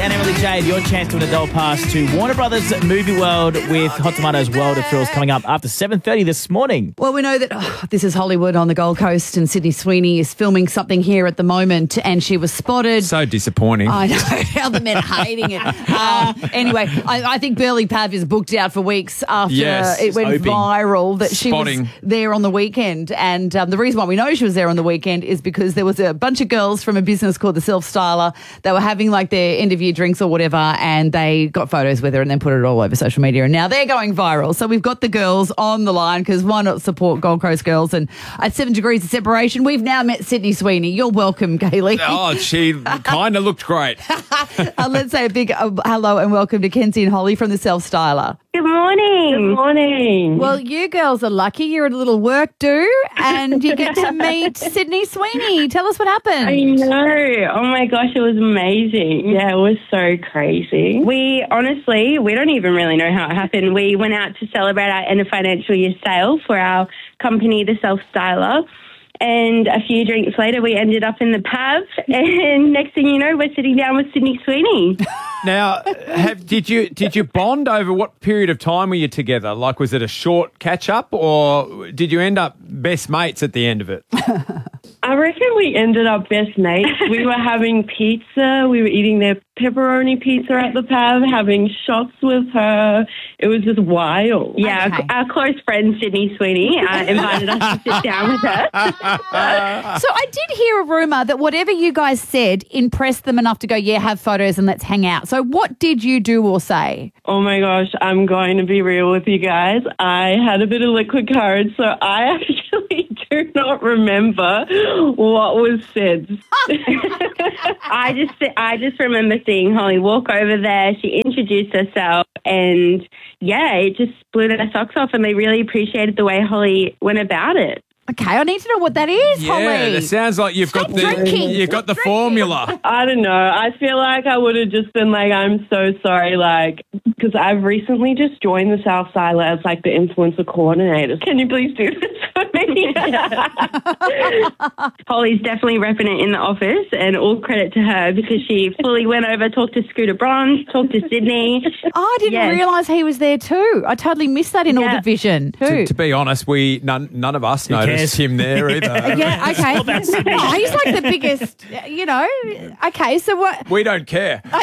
and Emily Jade, your chance to win a Doll Pass to Warner Brothers Movie World with Hot Tomatoes World of Thrills coming up after 7:30 this morning. Well, we know that this is Hollywood on the Gold Coast, and Sydney Sweeney is filming something here at the moment, and she was spotted. So disappointing. I know how the men are hating it. Anyway, I think Burley Pav is booked out for weeks after it went viral that she was there on the weekend. And the reason why we know she was there on the weekend is because there was a bunch of girls from a business called The Self Styler. They were having like their end of year drinks or whatever, and they got photos with her and then put it all over social media. And now they're going viral. So we've got the girls on the line because why not support Gold Coast girls? And at 7 degrees of separation, we've now met Sydney Sweeney. You're welcome, Kaylee. Oh, she kind of looked great. Let's say a big hello and welcome to Kenzie and Holly from The Self Styler. Good morning. Good morning. Well, you girls are lucky. You're at a little work do and you get to meet Sydney Sweeney. Tell us what happened. I know. Oh my gosh, it was amazing. Yeah, it was so crazy. We don't even really know how it happened. We went out to celebrate our end of financial year sale for our company, The Self Styler. And a few drinks later, we ended up in the pub. And next thing you know, we're sitting down with Sydney Sweeney. Now, did you bond over what period of time were you together? Like, was it a short catch-up or did you end up best mates at the end of it? I reckon we ended up best mates. We were having pizza. We were eating their pepperoni pizza at the pub, having shots with her. It was just wild. Yeah, okay. Our close friend Sydney Sweeney invited us to sit down with her. So I did hear a rumour that whatever you guys said impressed them enough to go, yeah, have photos and let's hang out. So what did you do or say? Oh my gosh, I'm going to be real with you guys. I had a bit of liquid courage, so I actually do not remember what was said. I just remember seeing Holly walk over there. She introduced herself and, yeah, it just blew their socks off and they really appreciated the way Holly went about it. Okay, I need to know what that is, Holly. Yeah, it sounds like you've got the formula. I don't know. I feel like I would have just been like, I'm so sorry, like, because I've recently just joined the South Styler as like the influencer coordinator. Can you please do this for me? Holly's definitely repping it in the office, and all credit to her because she fully went over, talked to Scooter Bronze, talked to Sydney. Oh, I didn't realise he was there too. I totally missed that in all the vision too. To be honest, none of us noticed him there either. Yeah, okay. Oh, he's like the biggest, you know. Okay, so what? We don't care. I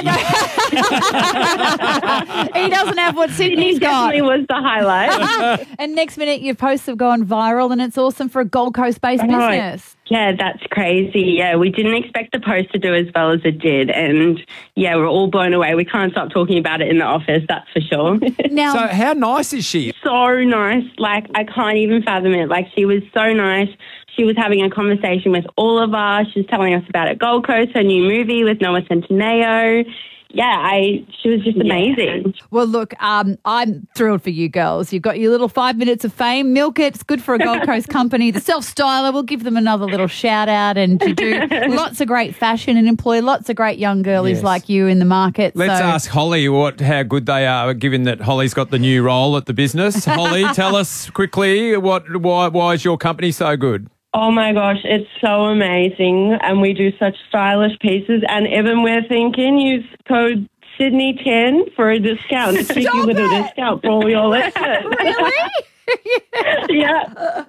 know. He doesn't have what Sydney's got. Definitely was the highlight. And next minute, your posts have gone viral, and it's awesome for a Gold Coast-based business. Yeah, that's crazy. Yeah, we didn't expect the post to do as well as it did. And, yeah, we're all blown away. We can't stop talking about it in the office, that's for sure. Now, so how nice is she? So nice. Like, I can't even fathom it. Like, she was so nice. She was having a conversation with all of us. She was telling us about it, Gold Coast, her new movie with Noah Centineo. Yeah, she was just amazing. Well, look, I'm thrilled for you girls. You've got your little 5 minutes of fame. Milk it. It's good for a Gold Coast company. The Self Styler, we'll give them another little shout out. And you do lots of great fashion and employ lots of great young girlies like you in the market. Let's ask Holly how good they are, given that Holly's got the new role at the business. Holly, tell us quickly why is your company so good? Oh my gosh, it's so amazing. And we do such stylish pieces. And even we're thinking use code Sydney10 for a discount. A cheeky little discount for all your listeners. Really? Yeah.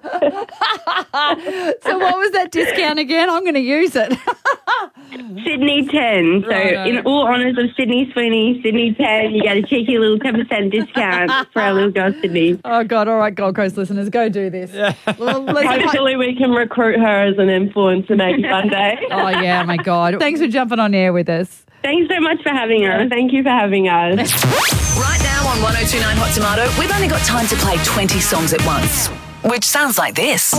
So what was that discount again? I'm going to use it. Sydney 10. So in all honours of Sydney Sweeney, Sydney 10, you get a cheeky little 10% discount for our little girl Sydney. Oh, God. All right, Gold Coast listeners, go do this. Yeah. Well, hopefully we can recruit her as an influencer maybe one day. Oh, yeah, my God. Thanks for jumping on air with us. Thanks so much for having us. Thank you for having us. Right now on 102.9 Hot Tomato, we've only got time to play 20 songs at once, which sounds like this.